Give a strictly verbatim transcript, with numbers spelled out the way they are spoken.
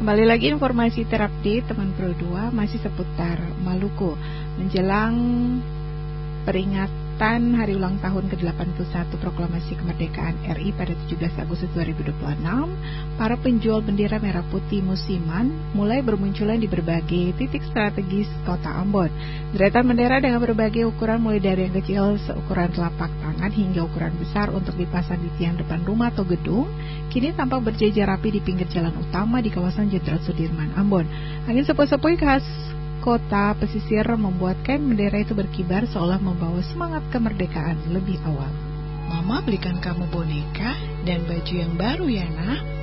Kembali lagi informasi terupdate teman Pro dua masih seputar Maluku. Menjelang peringatan hari ulang tahun ke delapan puluh satu Proklamasi Kemerdekaan R I pada tujuh belas Agustus dua ribu dua puluh enam, para penjual bendera merah putih musiman mulai bermunculan di berbagai titik strategis kota Ambon. Deretan bendera dengan berbagai ukuran mulai dari yang kecil seukuran telapak tangan hingga ukuran besar untuk dipasang di tiang depan rumah atau gedung, kini tampak berjejer rapi di pinggir jalan utama di kawasan Jenderal Sudirman, Ambon. Angin sepoi-sepoi khas kota pesisir membuat kain bendera itu berkibar seolah membawa semangat kemerdekaan lebih awal. Mama belikan kamu boneka dan baju yang baru ya, Nah.